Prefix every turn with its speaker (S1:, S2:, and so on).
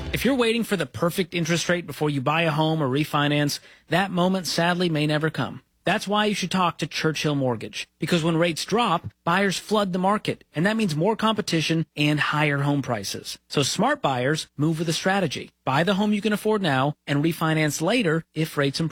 S1: If you're waiting for the perfect interest rate before you buy a home or refinance, that moment sadly may never come. That's why you should talk to Churchill Mortgage. Because when rates drop, buyers flood the market, and that means more competition and higher home prices. So smart buyers move with a strategy. Buy the home you can afford now and refinance later if rates improve.